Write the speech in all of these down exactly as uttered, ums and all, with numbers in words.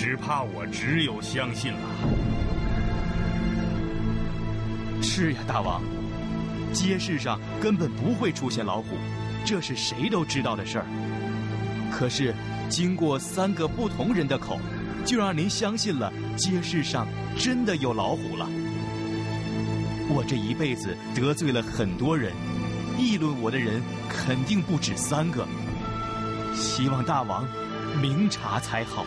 只怕我只有相信了。 是呀，大王，街市上根本不会出现老虎，这是谁都知道的事儿。可是经过三个不同人的口，就让您相信了街市上真的有老虎了。我这一辈子得罪了很多人，议论我的人肯定不止三个，希望大王明察才好。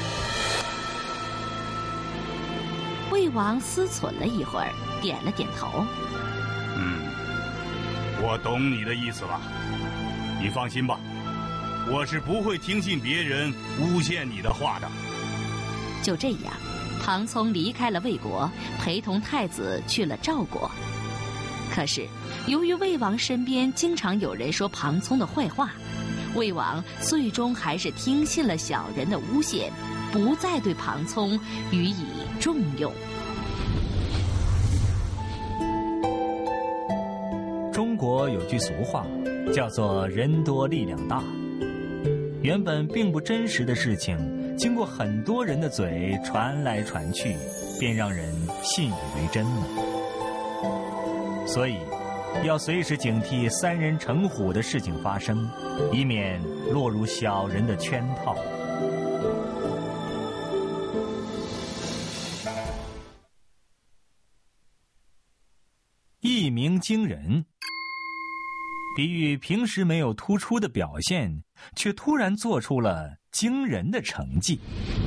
魏王思忖了一会儿，点了点头。 嗯，我懂你的意思了。你放心吧，我是不会听信别人诬陷你的话的。 就这样，庞聪离开了魏国，陪同太子去了赵国。可是，由于魏王身边经常有人说庞聪的坏话，魏王最终还是听信了小人的诬陷，不再对庞聪予以重用。 中国有句俗话，叫做人多力量大。原本并不真实的事情，经过很多人的嘴传来传去，便让人信以为真了。所以要随时警惕三人成虎的事情发生，以免落入小人的圈套。一鸣惊人，比喻平时没有突出的表现，却突然做出了惊人的成绩。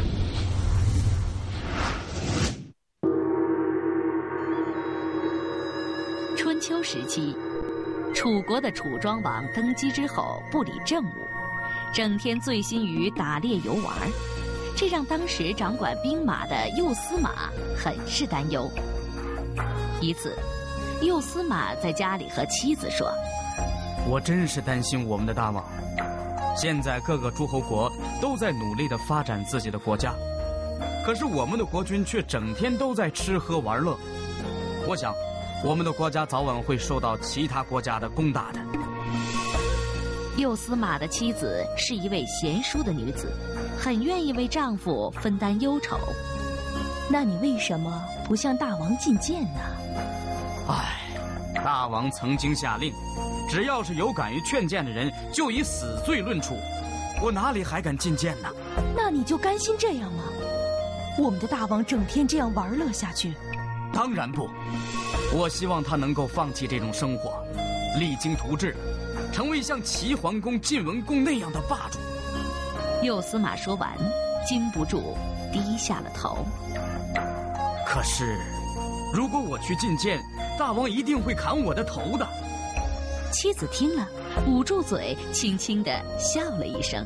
春秋时期，楚国的楚庄王登基之后不理政务，整天醉心于打猎游玩，这让当时掌管兵马的右司马很是担忧。一次，右司马在家里和妻子说：“ 我真是担心我们的大王。现在各个诸侯国都在努力地发展自己的国家，可是我们的国君却整天都在吃喝玩乐。我想，我们的国家早晚会受到其他国家的攻打的。” 右司马的妻子是一位贤淑的女子，很愿意为丈夫分担忧愁。 那你为什么不向大王进谏呢？ 唉，大王曾经下令，只要是有敢于劝谏的人，就以死罪论处。我哪里还敢进谏呢？ 那你就甘心这样吗？我们的大王整天这样玩乐下去？ 当然不，我希望他能够放弃这种生活，励精图治，成为像齐桓公、晋文公那样的霸主。 右司马说完，禁不住低下了头。 可是，如果我去进谏，大王一定会砍我的头的。 妻子听了，捂住嘴，轻轻地笑了一声。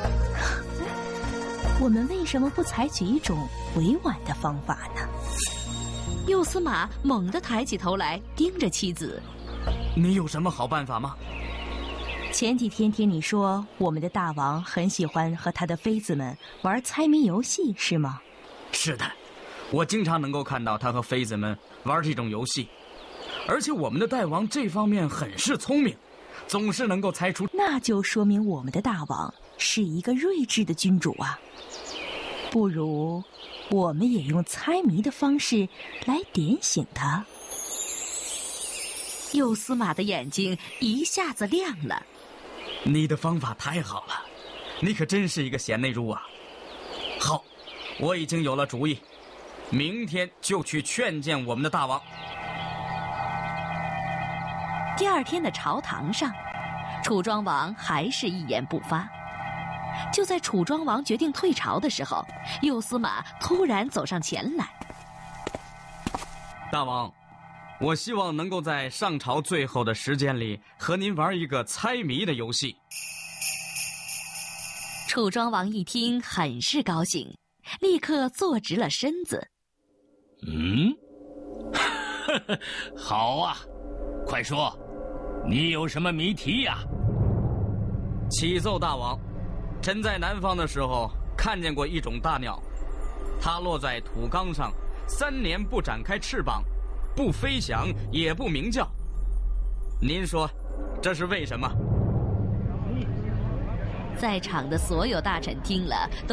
我们为什么不采取一种委婉的方法呢？ 右司马猛地抬起头来，盯着妻子。 你有什么好办法吗？ 前几天听你说，我们的大王很喜欢和他的妃子们玩猜谜游戏，是吗？ 是的，我经常能够看到他和妃子们玩这种游戏，而且我们的大王这方面很是聪明，总是能够猜出。 那就说明我们的大王是一个睿智的君主啊。不如我们也用猜谜的方式来点醒他。 右司马的眼睛一下子亮了。 你的方法太好了，你可真是一个贤内助啊。好，我已经有了主意，明天就去劝谏我们的大王。 第二天的朝堂上，楚庄王还是一言不发。就在楚庄王决定退朝的时候，右司马突然走上前来。 大王，我希望能够在上朝最后的时间里和您玩一个猜谜的游戏。 楚庄王一听很是高兴，立刻坐直了身子。 嗯，好啊，快说，你有什么谜题呀？ 启奏大王，臣在南方的时候看见过一种大鸟，它落在土缸上，三年不展开翅膀，不飞翔也不鸣叫。您说这是为什么？ 在场的所有大臣听了都